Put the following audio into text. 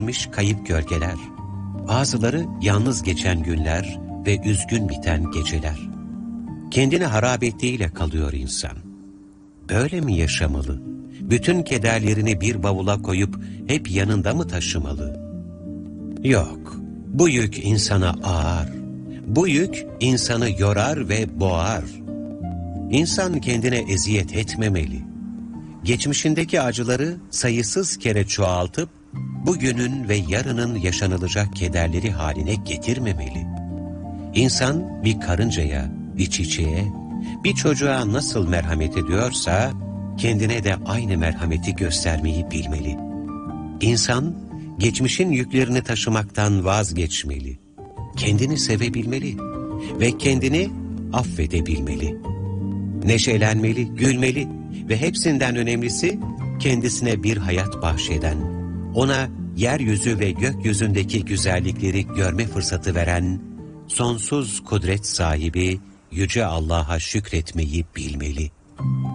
kayıp gölgeler, bazıları yalnız geçen günler ve üzgün biten geceler. Kendini harap ettiğiyle kalıyor insan. Böyle mi yaşamalı? Bütün kederlerini bir bavula koyup hep yanında mı taşımalı? Yok, bu yük insana ağır. Bu yük insanı yorar ve boğar. İnsan kendine eziyet etmemeli. Geçmişindeki acıları sayısız kere çoğaltıp, bugünün ve yarının yaşanılacak kederleri haline getirmemeli. İnsan bir karıncaya, bir çiçeğe, bir çocuğa nasıl merhamet ediyorsa, kendine de aynı merhameti göstermeyi bilmeli. İnsan, geçmişin yüklerini taşımaktan vazgeçmeli. Kendini sevebilmeli ve kendini affedebilmeli. Neşelenmeli, gülmeli ve hepsinden önemlisi kendisine bir hayat bahşeden, ona yeryüzü ve gökyüzündeki güzellikleri görme fırsatı veren, sonsuz kudret sahibi Yüce Allah'a şükretmeyi bilmeli.